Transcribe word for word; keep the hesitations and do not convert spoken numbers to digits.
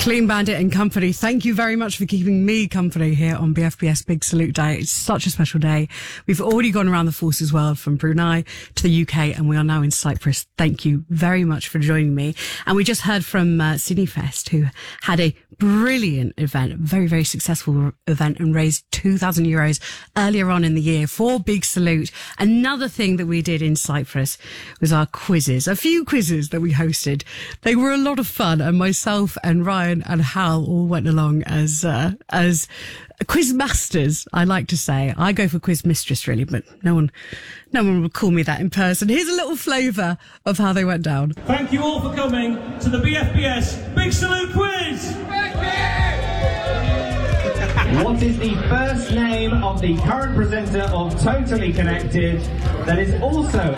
Clean Bandit and company, thank you very much for keeping me company here on B F B S Big Salute Day. It's such a special day. We've already gone around the forces world from Brunei to the U K, and we are now in Cyprus. Thank you very much for joining me. And we just heard from uh, Sydney Fest, who had a brilliant event, a very, very successful event, and raised two thousand euros earlier on in the year for Big Salute. Another thing that we did in Cyprus was our quizzes, a few quizzes that we hosted. They were a lot of fun, and myself and Ryan and Hal all went along as uh, as quiz masters, I like to say. I go for quiz mistress, really, but no one no one would call me that in person. Here's a little flavour of how they went down. Thank you all for coming to the B F B S Big Salute Quiz! What is the first name of the current presenter of Totally Connected that is also